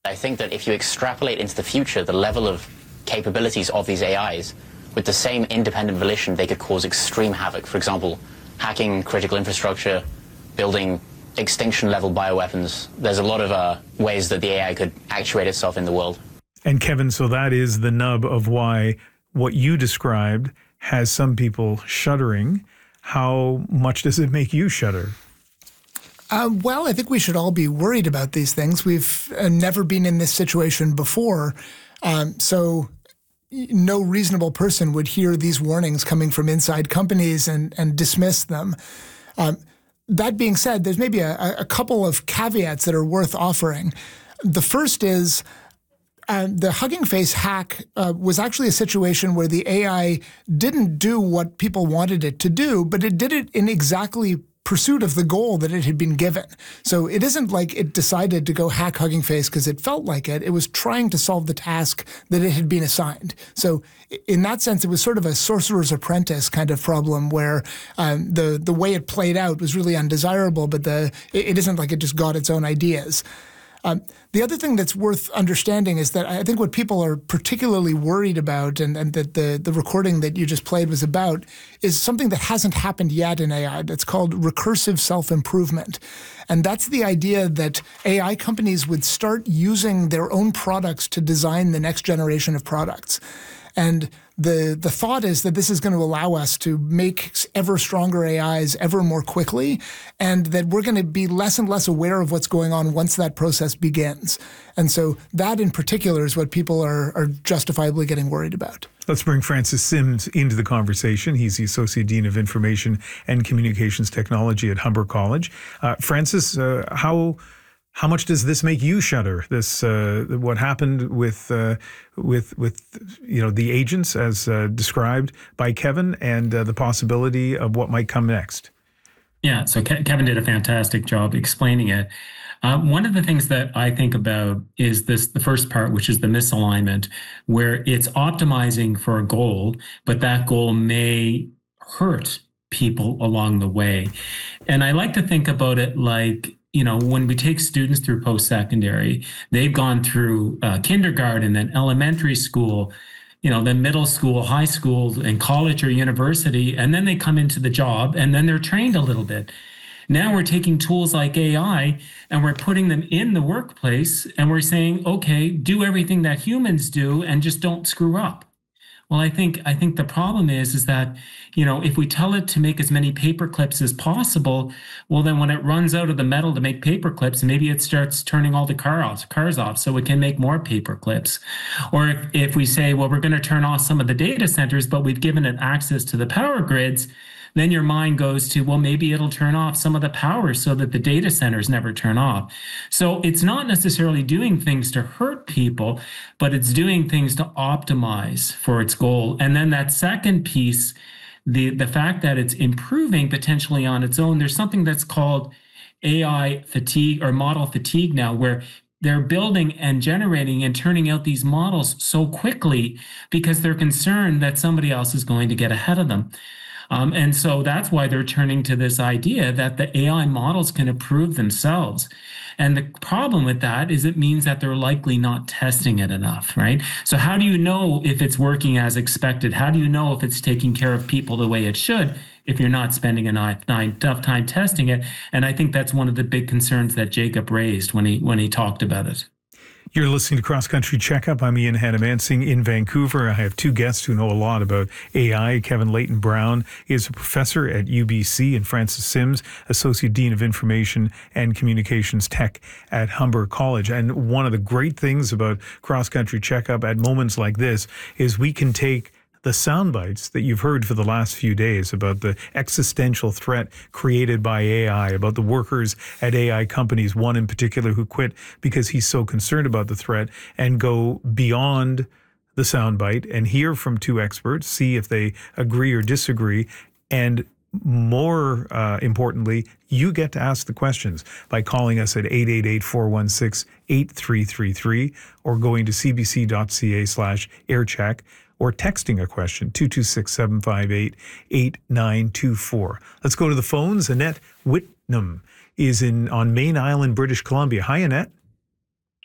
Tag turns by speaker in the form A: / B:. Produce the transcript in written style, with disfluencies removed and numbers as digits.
A: I think that if you extrapolate into the future the level of capabilities of these AIs, with the same independent volition, they could cause extreme havoc. For example, hacking critical infrastructure, building extinction-level bioweapons. There's a lot of ways that the AI could actuate itself in the world.
B: And Kevin, so that is the nub of why what you described has some people shuddering. How much does it make you shudder?
C: Well, I think we should all be worried about these things. We've never been in this situation before. So no reasonable person would hear these warnings coming from inside companies and dismiss them. That being said, there's maybe a couple of caveats that are worth offering. The first is the Hugging Face hack was actually a situation where the AI didn't do what people wanted it to do, but it did it in exactly pursuit of the goal that it had been given. So it isn't like it decided to go hack Hugging Face because it felt like it. It was trying to solve the task that it had been assigned. So in that sense, it was sort of a sorcerer's apprentice kind of problem where the way it played out was really undesirable, but it isn't like it just got its own ideas. The other thing that's worth understanding is that I think what people are particularly worried about, and that the recording that you just played was about, is something that hasn't happened yet in AI that's called recursive self-improvement. And that's the idea that AI companies would start using their own products to design the next generation of products. And the thought is that this is going to allow us to make ever stronger AIs ever more quickly, and that we're going to be less and less aware of what's going on once that process begins. And so that in particular is what people are justifiably getting worried about.
B: Let's bring Francis Sims into the conversation. He's the Associate Dean of Information and Communications Technology at Humber College. Francis, how much does this make you shudder? This what happened with the agents as described by Kevin, and the possibility of what might come next.
D: Yeah, so Kevin did a fantastic job explaining it. One of the things that I think about is the first part, which is the misalignment, where it's optimizing for a goal, but that goal may hurt people along the way. And I like to think about it like, when we take students through post-secondary, they've gone through kindergarten, then elementary school, then middle school, high school, and college or university, and then they come into the job, and then they're trained a little bit. Now we're taking tools like AI, and we're putting them in the workplace, and we're saying, okay, do everything that humans do, and just don't screw up. Well, I think the problem is that, if we tell it to make as many paper clips as possible, well, then when it runs out of the metal to make paper clips, maybe it starts turning all the cars off so it can make more paper clips. Or if we say, well, we're going to turn off some of the data centers, but we've given it access to the power grids, then your mind goes to, well, maybe it'll turn off some of the power so that the data centers never turn off. So it's not necessarily doing things to hurt people, but it's doing things to optimize for its goal. And then that second piece, the fact that it's improving potentially on its own, there's something that's called AI fatigue or model fatigue now, where they're building and generating and turning out these models so quickly because they're concerned that somebody else is going to get ahead of them. And so that's why they're turning to this idea that the AI models can improve themselves. And the problem with that is it means that they're likely not testing it enough, right? So how do you know if it's working as expected? How do you know if it's taking care of people the way it should if you're not spending enough time testing it? And I think that's one of the big concerns that Jacob raised when he talked about it.
B: You're listening to Cross Country Checkup. I'm Ian Hannamansing in Vancouver. I have two guests who know a lot about AI. Kevin Leighton Brown is a professor at UBC, and Francis Sims, Associate Dean of Information and Communications Tech at Humber College. And one of the great things about Cross Country Checkup at moments like this is we can take the sound bites that you've heard for the last few days about the existential threat created by AI, about the workers at AI companies, one in particular who quit because he's so concerned about the threat, and go beyond the sound bite and hear from two experts, see if they agree or disagree, and more importantly, you get to ask the questions by calling us at 888-416-8333 or going to cbc.ca/aircheck. or texting a question, 226-758-8924. Let's go to the phones. Annette Whitnam is on Main Island, British Columbia. Hi, Annette.